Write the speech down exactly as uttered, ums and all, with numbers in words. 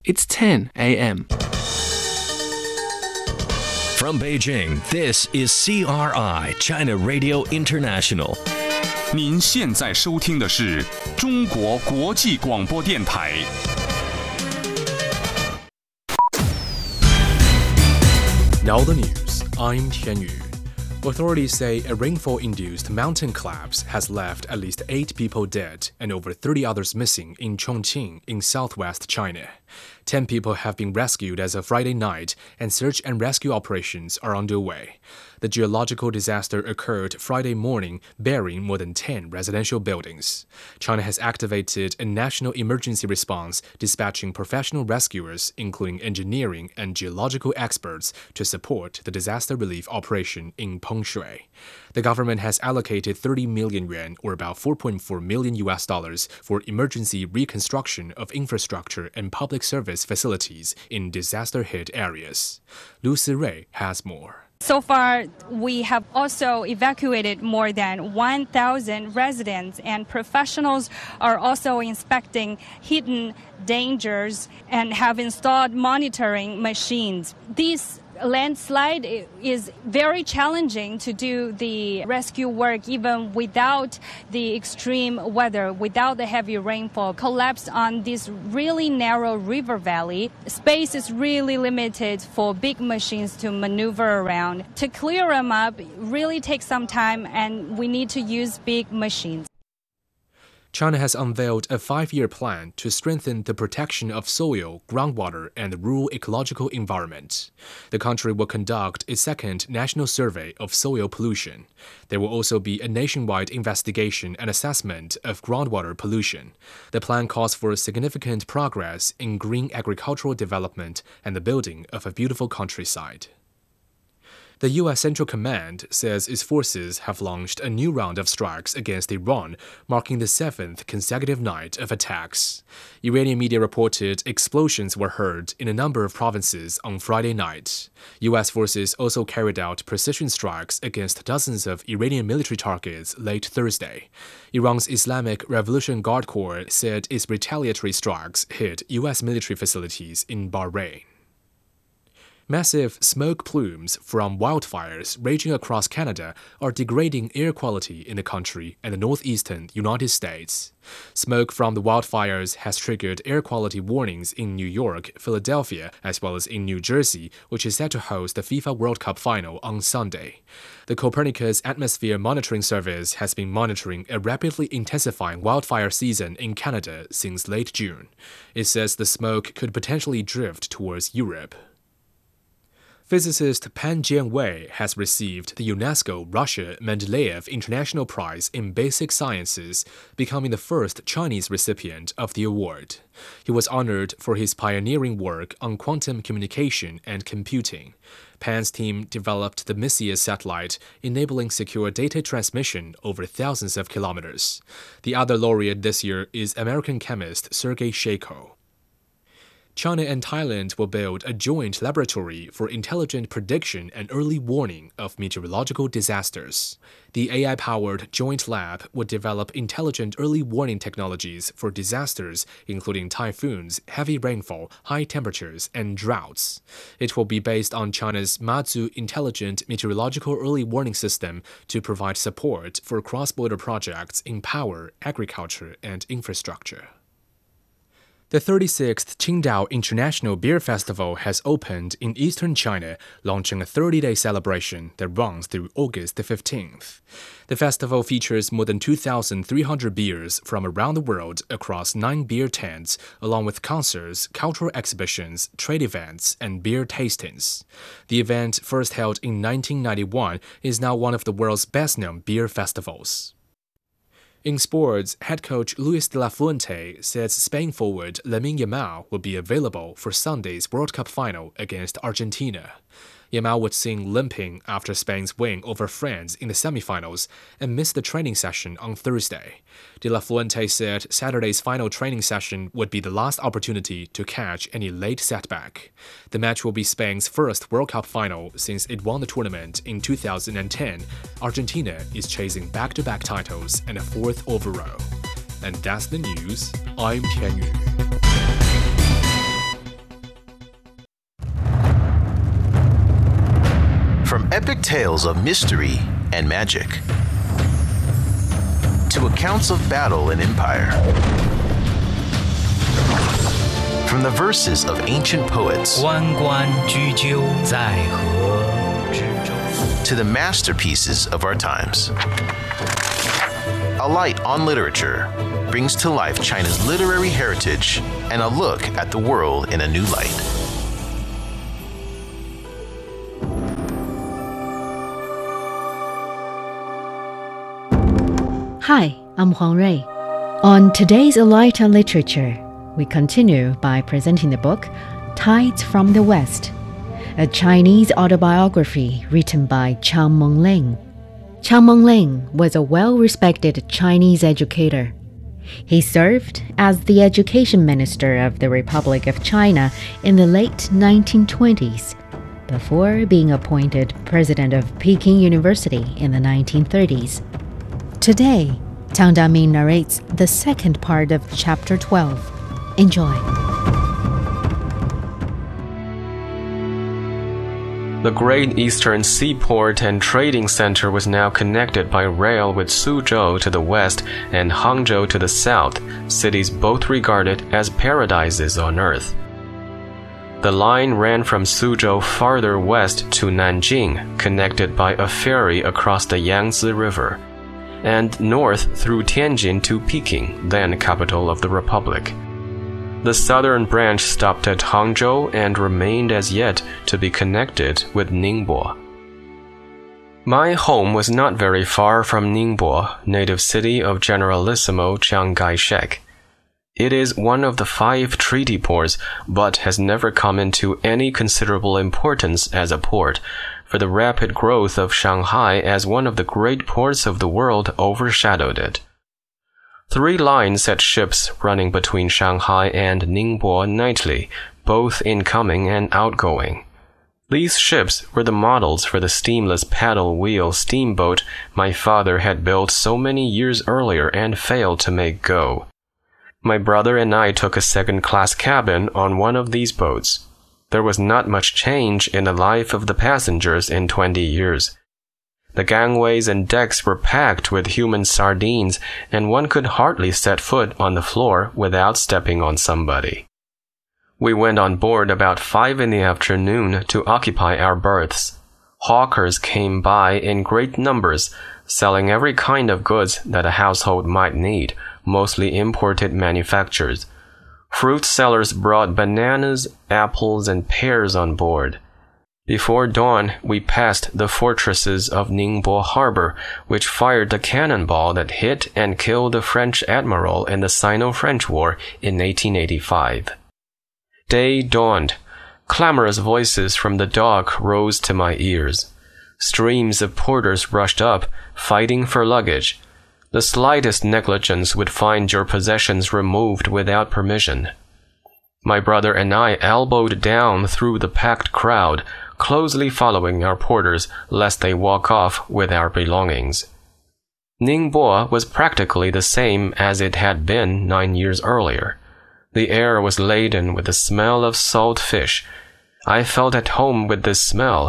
It's ten a m From Beijing, this is C R I, China Radio International. 您现在收听的是中国国际广播电台。 Now the news. I'm Tianyu. Authorities say a rainfall-induced mountain collapse has left at least eight people dead and over thirty others missing in Chongqing in southwest China. Ten people have been rescued as of Friday night, and search and rescue operations are underway. The geological disaster occurred Friday morning, burying more than ten residential buildings. China has activated a national emergency response, dispatching professional rescuers, including engineering and geological experts, to support the disaster relief operation in Pengshui. The government has allocated thirty million yuan, or about four point four million U S dollars, for emergency reconstruction of infrastructure and public service facilities in disaster-hit areas. Lu Sirui has more. So far, we have also evacuated more than one thousand residents, and professionals are also inspecting hidden dangers and have installed monitoring machines. These landslide is very challenging to do the rescue work even without the extreme weather, without the heavy rainfall. Collapse on this really narrow river valley. Space is really limited for big machines to maneuver around. To clear them up really takes some time, and we need to use big machines. China has unveiled a five-year plan to strengthen the protection of soil, groundwater, and the rural ecological environment. The country will conduct a second national survey of soil pollution. There will also be a nationwide investigation and assessment of groundwater pollution. The plan calls for significant progress in green agricultural development and the building of a beautiful countryside. The U S Central Command says its forces have launched a new round of strikes against Iran, marking the seventh consecutive night of attacks. Iranian media reported explosions were heard in a number of provinces on Friday night. U S forces also carried out precision strikes against dozens of Iranian military targets late Thursday. Iran's Islamic Revolution Guard Corps said its retaliatory strikes hit U S military facilities in Bahrain. Massive smoke plumes from wildfires raging across Canada are degrading air quality in the country and the northeastern United States. Smoke from the wildfires has triggered air quality warnings in New York, Philadelphia, as well as in New Jersey, which is set to host the FIFA World Cup final on Sunday. The Copernicus Atmosphere Monitoring Service has been monitoring a rapidly intensifying wildfire season in Canada since late June. It says the smoke could potentially drift towards Europe. Physicist Pan Jianwei has received the UNESCO Russia Mendeleev International Prize in Basic Sciences, becoming the first Chinese recipient of the award. He was honored for his pioneering work on quantum communication and computing. Pan's team developed the Messier satellite, enabling secure data transmission over thousands of kilometers. The other laureate this year is American chemist Sergei Shako. China and Thailand will build a joint laboratory for intelligent prediction and early warning of meteorological disasters. The A I-powered joint lab would develop intelligent early warning technologies for disasters, including typhoons, heavy rainfall, high temperatures, and droughts. It will be based on China's Mazu Intelligent Meteorological Early Warning System to provide support for cross-border projects in power, agriculture, and infrastructure. The thirty-sixth Qingdao International Beer Festival has opened in eastern China, launching a thirty-day celebration that runs through August the fifteenth. The festival features more than two thousand three hundred beers from around the world across nine beer tents, along with concerts, cultural exhibitions, trade events, and beer tastings. The event, first held in nineteen ninety-one, is now one of the world's best-known beer festivals. In sports, head coach Luis de la Fuente says Spain forward Lamine Yamal will be available for Sunday's World Cup final against Argentina. Yamal was seen limping after Spain's win over France in the semifinals and missed the training session on Thursday. De la Fuente said Saturday's final training session would be the last opportunity to catch any late setback. The match will be Spain's first World Cup final since it won the tournament in two thousand ten. Argentina is chasing back-to-back titles and a fourth overall. And that's the news. I'm Tianyu. epic tales of mystery and magic, to accounts of battle and empire. From the verses of ancient poets 关关雎鸠，在河之洲 to the masterpieces of our times. A Light on Literature brings to life China's literary heritage and a look at the world in a new light. Hi, I'm Huang Rui. On today's A Light on Literature, we continue by presenting the book Tides from the West, a Chinese autobiography written by Qiang Mengling. Qiang Mengling was a well-respected Chinese educator. He served as the education minister of the Republic of China in the late nineteen twenties, before being appointed president of Peking University in the nineteen thirties. Today, Tang Damin narrates the second part of Chapter twelve. Enjoy. The great eastern seaport and trading center was now connected by rail with Suzhou to the west and Hangzhou to the south, cities both regarded as paradises on earth. The line ran from Suzhou farther west to Nanjing, connected by a ferry across the Yangtze River, and north through Tianjin to Peking, then capital of the Republic. The southern branch stopped at Hangzhou and remained as yet to be connected with Ningbo. My home was not very far from Ningbo, native city of Generalissimo Chiang Kai-shek. It is one of the five treaty ports, but has never come into any considerable importance as a port, for the rapid growth of Shanghai as one of the great ports of the world overshadowed it. Three lines set ships running between Shanghai and Ningbo nightly, both incoming and outgoing. These ships were the models for the steamless paddle-wheel steamboat my father had built so many years earlier and failed to make go. My brother and I took a second-class cabin on one of these boats. There was not much change in the life of the passengers in twenty years. The gangways and decks were packed with human sardines, and one could hardly set foot on the floor without stepping on somebody. We went on board about five in the afternoon to occupy our berths. Hawkers came by in great numbers, selling every kind of goods that a household might need, mostly imported manufactures. Fruit sellers brought bananas, apples, and pears on board. Before dawn, we passed the fortresses of Ningbo Harbor, which fired the cannonball that hit and killed the French admiral in the Sino-French War in eighteen eighty-five. Day dawned. Clamorous voices from the dock rose to my ears. Streams of porters rushed up, fighting for luggage. The slightest negligence would find your possessions removed without permission. My brother and I elbowed down through the packed crowd, closely following our porters lest they walk off with our belongings. Ningbo was practically the same as it had been nine years earlier. The air was laden with the smell of salt fish. I felt at home with this smell